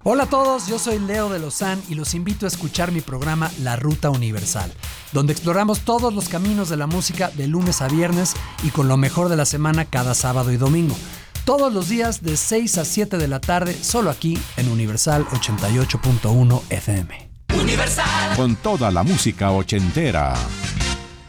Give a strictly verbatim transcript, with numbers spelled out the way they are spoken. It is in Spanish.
Hola a todos, yo soy Leo de Lozán y los invito a escuchar mi programa La Ruta Universal, donde exploramos todos los caminos de la música de lunes a viernes y con lo mejor de la semana cada sábado y domingo. Todos los días de seis a siete de la tarde, solo aquí en Universal ochenta y ocho punto uno F M. Universal. Con toda la música ochentera.